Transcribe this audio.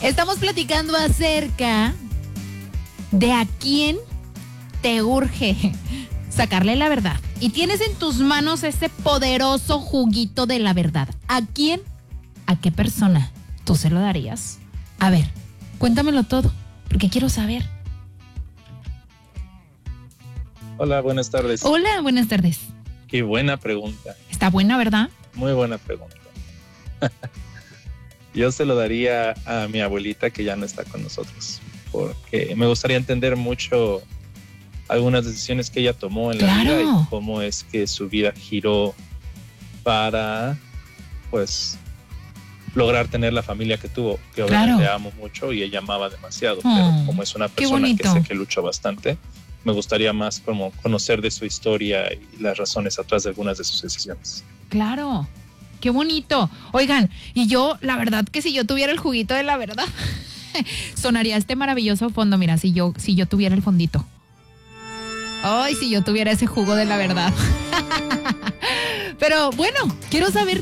Estamos platicando acerca de a quién te urge sacarle la verdad. Y tienes en tus manos ese poderoso juguito de la verdad. ¿A quién? ¿A qué persona tú se lo darías? A ver, cuéntamelo todo, porque quiero saber. Hola, buenas tardes. Hola, buenas tardes. Qué buena pregunta. Está buena, ¿verdad? Muy buena pregunta. Yo se lo daría a mi abuelita, que ya no está con nosotros, porque me gustaría entender mucho algunas decisiones que ella tomó en la vida y cómo es que su vida giró para, pues, lograr tener la familia que tuvo, que obviamente amo mucho y ella amaba demasiado, pero como es una persona que sé que luchó bastante, me gustaría más como conocer de su historia y las razones atrás de algunas de sus decisiones. Claro. Qué bonito. Oigan, y yo, la verdad que si yo tuviera el juguito de la verdad, sonaría este maravilloso fondo. Mira, si yo tuviera el fondito. Ay, si yo tuviera ese jugo de la verdad. Pero bueno, quiero saber